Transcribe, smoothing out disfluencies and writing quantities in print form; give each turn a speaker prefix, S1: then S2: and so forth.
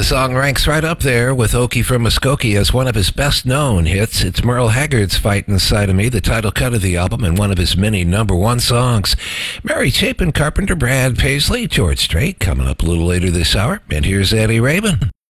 S1: The song ranks right up there with Okie from Muskogee as one of his best-known hits. It's Merle Haggard's Fight Inside of Me, the title cut of the album and one of his many number one songs. Mary Chapin Carpenter, Brad Paisley, George Strait coming up a little later this hour. And here's Eddie Rabin.